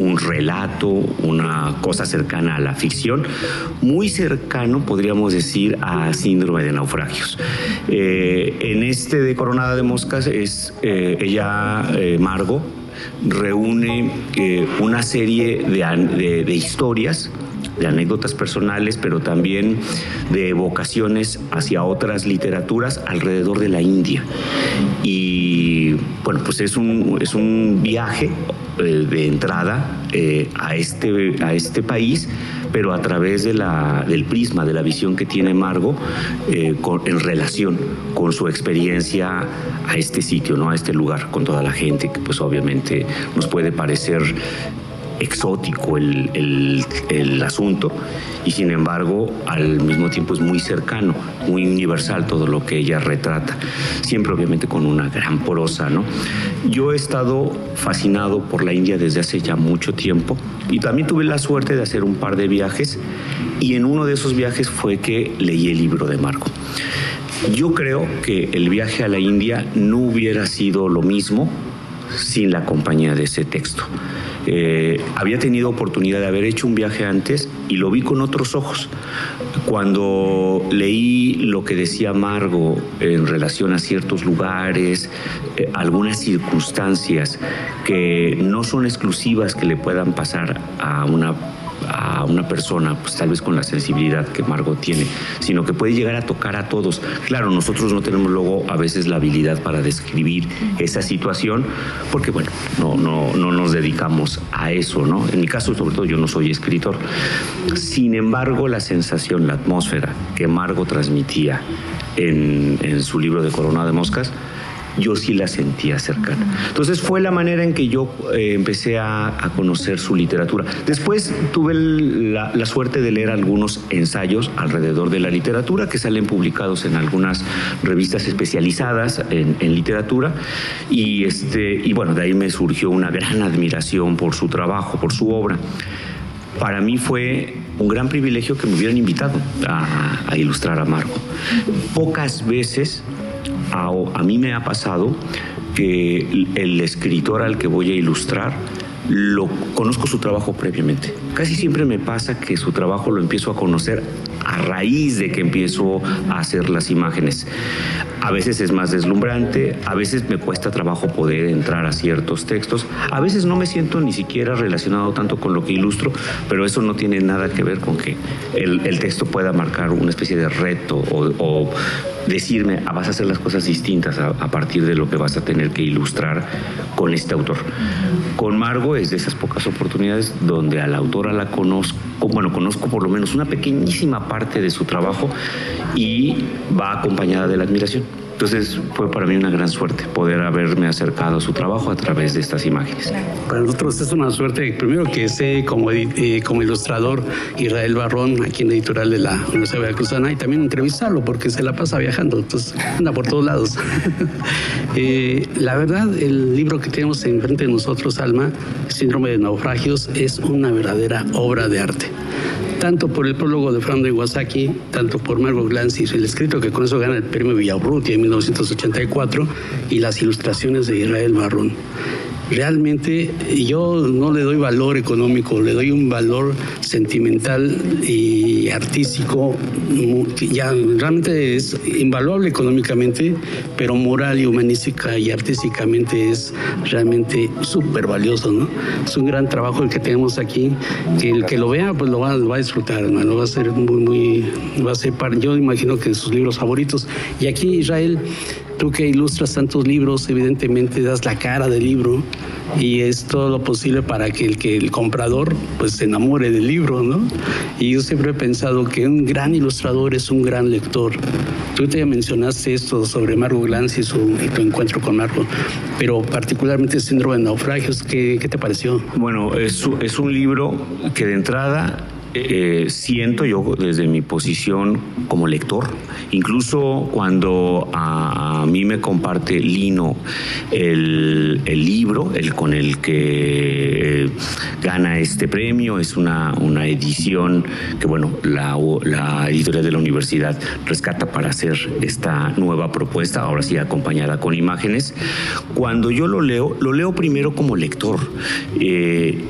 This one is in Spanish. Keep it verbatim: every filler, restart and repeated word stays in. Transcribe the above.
un relato, una cosa cercana a la ficción, muy cercano, podríamos decir, a Síndrome de Naufragios. Eh, en este de Coronada de Moscas es eh, ella, eh, Margo, reúne eh, una serie de, de, de historias, de anécdotas personales, pero también de evocaciones hacia otras literaturas alrededor de la India. Y bueno, pues es un, es un viaje eh, de entrada eh, a, este, a este país, pero a través de la, del prisma, de la visión que tiene Margo eh, con, en relación con su experiencia a este sitio, ¿no? A este lugar, con toda la gente, que pues obviamente nos puede parecer exótico el, el, el asunto, y sin embargo al mismo tiempo es muy cercano, muy universal todo lo que ella retrata, siempre obviamente con una gran prosa, ¿no? Yo he estado fascinado por la India desde hace ya mucho tiempo, y también tuve la suerte de hacer un par de viajes, y en uno de esos viajes fue que leí el libro de Margo. Yo creo que el viaje a la India no hubiera sido lo mismo sin la compañía de ese texto. Eh, había tenido oportunidad de haber hecho un viaje antes y lo vi con otros ojos. Cuando leí lo que decía Margo en relación a ciertos lugares, eh, algunas circunstancias que no son exclusivas que le puedan pasar a una a una persona, pues tal vez con la sensibilidad que Margo tiene, sino que puede llegar a tocar a todos. Claro, nosotros no tenemos luego a veces la habilidad para describir esa situación, porque bueno, no, no, no nos dedicamos a eso, ¿no? En mi caso, sobre todo, yo no soy escritor. Sin embargo, la sensación, la atmósfera que Margo transmitía en, en su libro de Coronada de Moscas, yo sí la sentía cercana. Entonces fue la manera en que yo eh, empecé a, a conocer su literatura. Después tuve el, la, la suerte de leer algunos ensayos alrededor de la literatura que salen publicados en algunas revistas especializadas en, en literatura, y, este, y bueno, de ahí me surgió una gran admiración por su trabajo, por su obra. Para mí fue un gran privilegio que me hubieran invitado a, a ilustrar a Margo. Pocas veces A, a mí me ha pasado que el escritor al que voy a ilustrar lo conozco su trabajo previamente. Casi siempre me pasa que su trabajo lo empiezo a conocer a raíz de que empiezo a hacer las imágenes. A veces es más deslumbrante, a veces me cuesta trabajo poder entrar a ciertos textos, a veces no me siento ni siquiera relacionado tanto con lo que ilustro, pero eso no tiene nada que ver con que el, el texto pueda marcar una especie de reto o, o decirme, ah, vas a hacer las cosas distintas a, a partir de lo que vas a tener que ilustrar con este autor. Con Margo es de esas pocas oportunidades donde a la autora la conozco, bueno, conozco por lo menos una pequeñísima parte de su trabajo y va acompañada de la admiración. Entonces fue para mí una gran suerte poder haberme acercado a su trabajo a través de estas imágenes. Para nosotros es una suerte, primero que sé como, eh, como ilustrador Israel Barrón aquí en la editorial de la Universidad Veracruzana, y también entrevistarlo porque se la pasa viajando, entonces anda por todos lados. eh, la verdad, el libro que tenemos enfrente de nosotros, Alma, Síndrome de Naufragios, es una verdadera obra de arte. Tanto por el prólogo de Fernando Iwasaki, tanto por Margo Glantz, el escrito que con eso gana el premio Villaurrutia en mil novecientos ochenta y cuatro, y las ilustraciones de Israel Barrón. Realmente yo no le doy valor económico, le doy un valor sentimental y artístico, que ya realmente es invaluable económicamente, pero moral y humanística y artísticamente es realmente súper valioso, ¿no? Es un gran trabajo el que tenemos aquí, que el que lo vea pues lo va, lo va a disfrutar, hermano, va a ser muy, muy, va a ser, para, yo imagino que sus libros favoritos. Y aquí, Israel, tú que ilustras tantos libros, evidentemente das la cara del libro y es todo lo posible para que el, que el comprador pues se enamore del libro, ¿no? Y yo siempre he pensado que un gran ilustrador es un gran lector. Tú te mencionaste esto sobre Margo Glantz y, su, y tu encuentro con Margo, pero particularmente el Síndrome de Naufragios, ¿qué, qué te pareció? Bueno, es, es un libro que de entrada Eh, siento yo desde mi posición como lector, incluso cuando a, a mí me comparte Lino el, el libro, el con el que gana este premio, es una, una edición que bueno, la, la editorial de la universidad rescata para hacer esta nueva propuesta, ahora sí acompañada con imágenes. Cuando yo lo leo, lo leo primero como lector. Eh,